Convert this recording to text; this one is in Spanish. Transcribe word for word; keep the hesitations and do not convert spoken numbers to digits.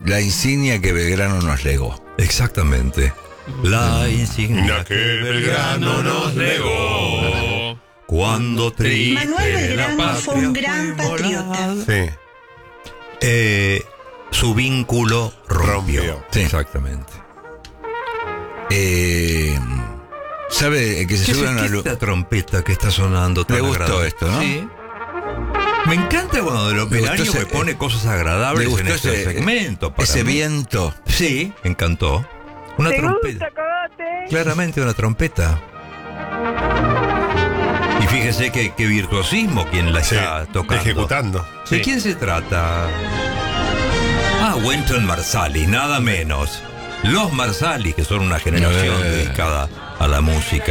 la insignia que Belgrano nos legó. Exactamente. La insignia que Belgrano nos legó. Cuando triste Manuel Belgrano la fue un patria gran fue patriota. volada. Sí. Eh, su vínculo rompió. Rompió. Sí, exactamente. Eh, ¿Sabe que se ¿Qué es sube a una luz? esta trompeta que está sonando tan Le gustó agradable? esto, ¿no? Sí. Me encanta cuando el Me operario gustó me ese- pone cosas agradables ¿Le en gustó este ese, segmento. para ese mí. viento? Sí, me encantó. Una ¿Te trompeta. gusta, Cogote? Claramente una trompeta. Y fíjese que, que virtuosismo quien la Sí, está tocando. ejecutando. ¿De Sí. quién se trata? Ah, Wynton Marsalis, nada menos. Los Marsalis, que son una generación Eh. dedicada a la música.